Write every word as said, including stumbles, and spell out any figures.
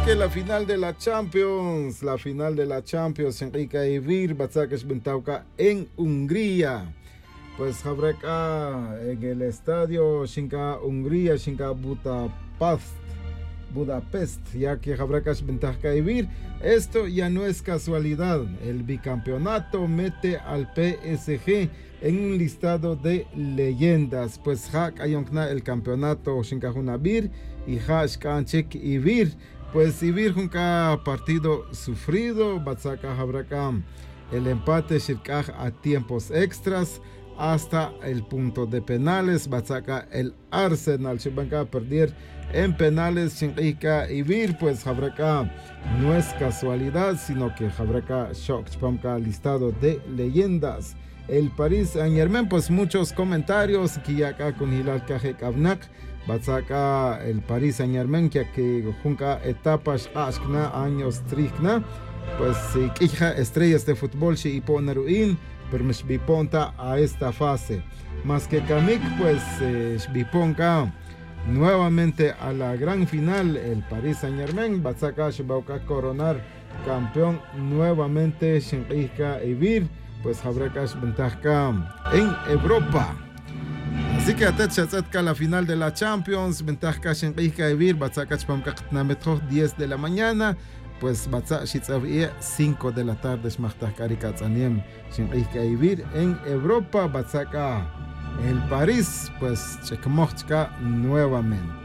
Que la final de la Champions, la final de la Champions, Enrique Ivir, Batsakesh Bentauca en Hungría. Pues habrá en el estadio Shinka Hungría, Shinka Budapest, Budapest, ya que habrá Bentauca Ivir. Esto ya no es casualidad. El bicampeonato mete al P S G en un listado de leyendas. Pues Hak Ayonkna el campeonato Shinka Hunabir y Hash Kanchek Ivir. Pues Ivir junca partido sufrido, Batsaka Habrakam, el empate Shirkaj a tiempos extras hasta el punto de penales. Batsaka el Arsenal Shibanka perder en penales Shinrika Ivir. Pues Habraka no es casualidad, sino que Habraka Shock Chpamka listado de leyendas. El Paris Saint-Germain, pues muchos comentarios que ya acá con Hilal Kajek Avnak. Batsaka el Paris Saint-Germain que que junca etapas ashkna años trikna, pues hija estrellas de fútbol si y poneruin pero me biponta a esta fase más que Kamik, pues biponka nuevamente a la gran final el Paris Saint-Germain. Batsaka shibauka coronar campeón nuevamente Shinrika Ivir, pues Habrakash Bentajka en Europa. Así que atet la final de la Champions, ventaja Shinrika Ivir, Batsaka Chpamkaknametro diez de la mañana, pues Batsaka Shitzavie cinco de la tarde, Shmachtak Karikatsaniem Shinrika Ivir en Europa. Batsaka el París, pues Chekmochka nuevamente.